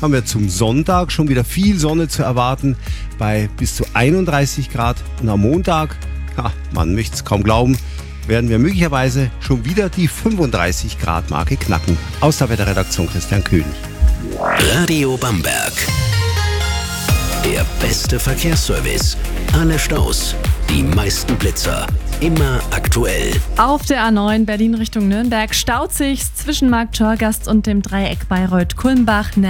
haben wir zum Sonntag schon wieder viel Sonne zu erwarten bei bis zu 31 Grad. Und am Montag, man möchte es kaum glauben, werden wir möglicherweise schon wieder die 35 Grad Marke knacken. Aus der Wetterredaktion Christian König. Radio Bamberg. Der beste Verkehrsservice. Alle Staus, die meisten Blitzer. Immer aktuell. Auf der A9 Berlin Richtung Nürnberg staut sich's zwischen Markt Schorgast und dem Dreieck Bayreuth-Kulmbach.